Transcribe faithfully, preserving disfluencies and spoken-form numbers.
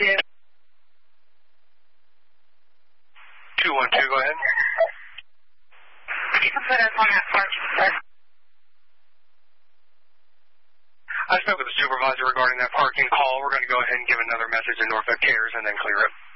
two. two one two, go ahead. You can put us on that parking, sir. I spoke with the supervisor regarding that parking call. We're going to go ahead and give another message to Norfolk Cares and then clear it.